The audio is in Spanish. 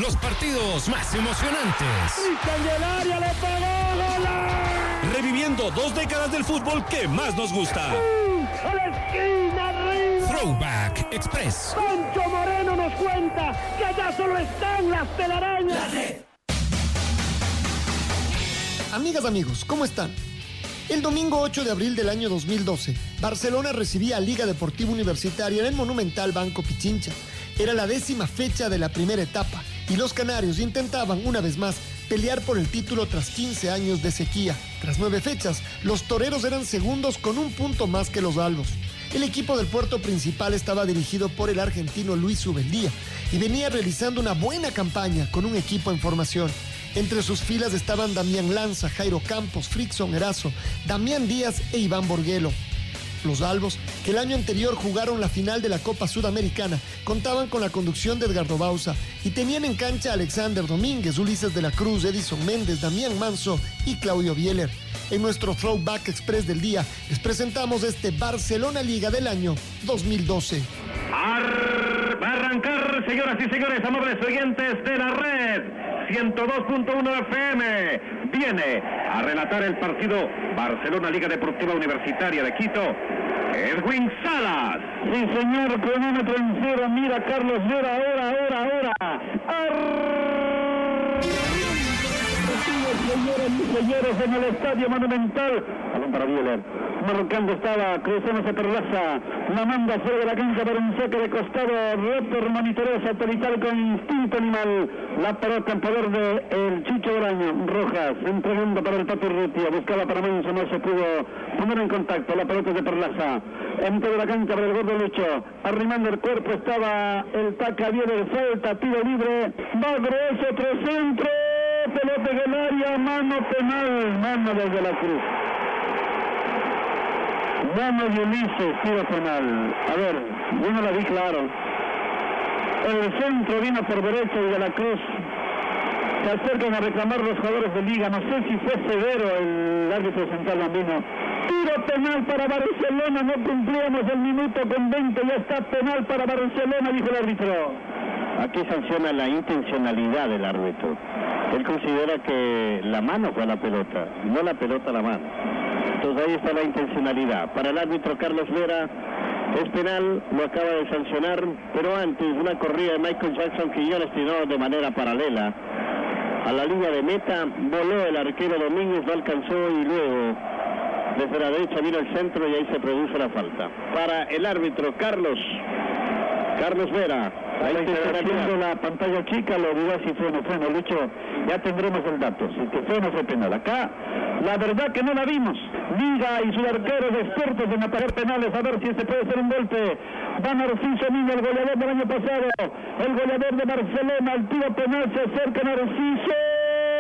los partidos más emocionantes. ¡Candelaria le pegó! ¡Gol! Reviviendo 2 décadas del fútbol que más nos gusta. ¡A la esquina, arriba! Throwback Express. Poncho Moreno nos cuenta que allá solo están las telarañas. Amigas, amigos, ¿cómo están? El domingo 8 de abril del año 2012, Barcelona recibía a Liga Deportiva Universitaria en el monumental Banco Pichincha. Era la 10ª fecha de la primera etapa y los canarios intentaban una vez más pelear por el título tras 15 años de sequía. Tras 9 fechas, los toreros eran segundos con 1 punto más que los albos. El equipo del puerto principal estaba dirigido por el argentino Luis Ubeldía y venía realizando una buena campaña con un equipo en formación. Entre sus filas estaban Damián Lanza, Jairo Campos, Frickson Erazo, Damián Díaz e Iván Borguelo. Los albos, que el año anterior jugaron la final de la Copa Sudamericana, contaban con la conducción de Edgardo Bauza y tenían en cancha a Alexander Domínguez, Ulises de la Cruz, Edison Méndez, Damián Manso y Claudio Bieler. En nuestro Throwback Express del día les presentamos este Barcelona Liga del año 2012. Va a arrancar, señoras y señores, amables oyentes de la red 102.1 FM. Viene a relatar el partido Barcelona Liga Deportiva Universitaria de Quito, Edwin Salas. Sí, señor, cronómetro en cero. Mira, Carlos Vera, ahora. Señoras y señores, en el Estadio Monumental. Balón para Bieler. Marcando estaba, cruzándose por Laza. La manda fuera de la cancha para un saque de costado. Roper monitoreo satelital con instinto animal. La pelota en poder de el Chicho Braño. Rojas, entregando para el Pato Urrutia. Buscaba para Manso, no se pudo poner en contacto. La pelota es de Perlaza. Entre la cancha para el gordo Lucho. Arrimando el cuerpo estaba el Taca Bieler. Falta, tiro libre. Va grueso, otro centro. Pelota en el área, mano penal. Mano desde la Cruz. Mano de Ulises, tiro penal. A ver, yo no la vi claro. El centro vino por derecha y de la Cruz se acercan a reclamar los jugadores de Liga. No sé si fue severo el árbitro central bambino. Tiro penal para Barcelona, no cumplíamos el minuto con 20, ya está penal para Barcelona, dijo el árbitro. Aquí sanciona la intencionalidad del árbitro. Él considera que la mano fue a la pelota, no la pelota a la mano. Entonces ahí está la intencionalidad. Para el árbitro Carlos Vera es penal, lo acaba de sancionar, pero antes una corrida de Michael Jackson que ya destinó de manera paralela a la línea de meta, voló el arquero Domínguez, no alcanzó y luego desde la derecha vino el centro y ahí se produce la falta. Para el árbitro Carlos Vera. Ahí se está viendo la pantalla chica, lo dirá si fue o no fue, no, Lucho, ya tendremos el dato, si que fue o no fue penal. Acá, la verdad que no la vimos. Liga y sus arqueros expertos en atajar penales, a ver si este puede ser un golpe. Va Narciso Niño, el goleador del año pasado, el goleador de Barcelona, el tiro penal, se acerca Narciso.